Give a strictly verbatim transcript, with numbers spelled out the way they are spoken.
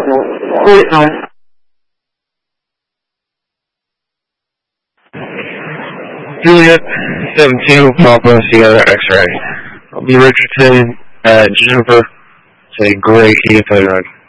Juliet, seventeen, Papa, Sierra, X-ray. I'll be Richardson, uh, Jennifer, say great Ethan.